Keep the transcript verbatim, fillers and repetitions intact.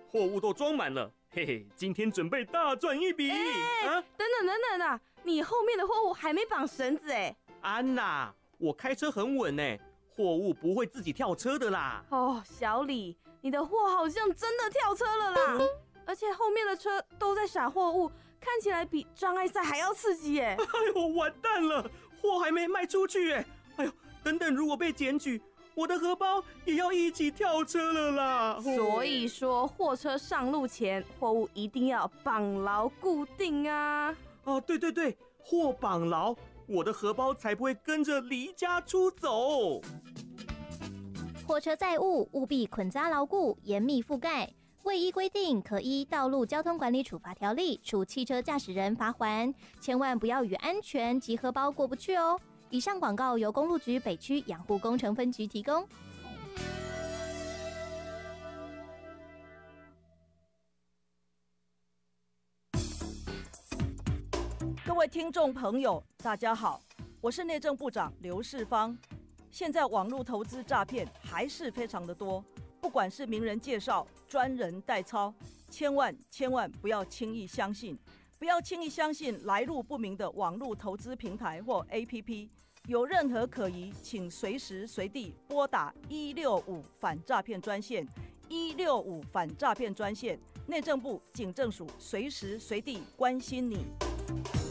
货物都装满了，嘿嘿，今天准备大赚一笔。 欸啊， 等等等等啊，你后面的货物还没绑绳子哎。 安娜，我开车很稳哎，货物不会自己跳车的啦。 哦，小李，你的货好像真的跳车了啦，而且后面的车都在撒货物，看起来比障碍赛还要刺激耶。 哎呦，完蛋了，货还没卖出去哎。哎呦，等等，如果被检举，我的荷包也要一起跳车了啦。 所以说，货车上路前，货物一定要绑牢固定啊。 哦，对对对，货绑牢，我的荷包才不会跟着离家出走。 货车载物务必捆扎牢固，严密覆盖。未依规定，可依《道路交通管理处罚条例》处汽车驾驶人罚锾。千万不要与安全及荷包过不去哦。以上广告由公路局北区养护工程分局提供。 各位听众朋友，大家好，我是内政部长刘世芳。现在网络投资诈骗还是非常的多，不管是名人介绍、专人代操，千万千万不要轻易相信，不要轻易相信来路不明的网络投资平台或 A P P。有任何可疑，请随时随地拨打一六五反诈骗专线，一六五反诈骗专线，内政部警政署随时随地关心你。